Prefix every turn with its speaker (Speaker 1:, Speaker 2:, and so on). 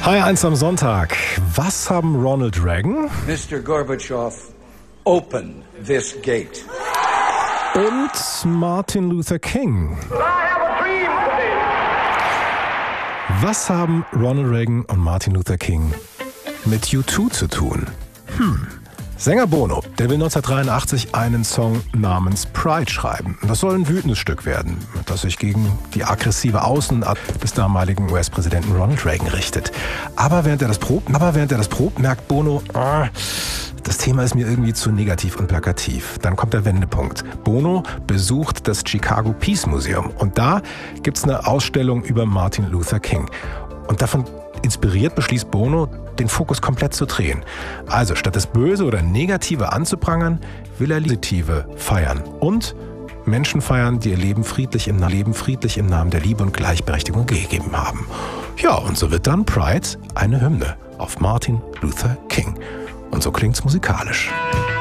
Speaker 1: HR1 am Sonntag. Was haben Ronald Reagan,
Speaker 2: Mr. Gorbachev, open this gate.
Speaker 1: und Martin Luther King? Was haben Ronald Reagan und Martin Luther King mit U2 zu tun? Sänger Bono, der will 1983 einen Song namens Pride schreiben. Das soll ein wütendes Stück werden, das sich gegen die aggressive Außenart des damaligen US-Präsidenten Ronald Reagan richtet. Aber während er das probt, merkt Bono, das Thema ist mir irgendwie zu negativ und plakativ. Dann kommt der Wendepunkt. Bono besucht das Chicago Peace Museum und da gibt's eine Ausstellung über Martin Luther King. Und davon inspiriert beschließt Bono, den Fokus komplett zu drehen. Also statt das Böse oder Negative anzuprangern, will er Positive feiern und Menschen feiern, die ihr Leben friedlich im Namen der Liebe und Gleichberechtigung gegeben haben. Ja, und so wird dann Pride eine Hymne auf Martin Luther King. Und so klingt's musikalisch.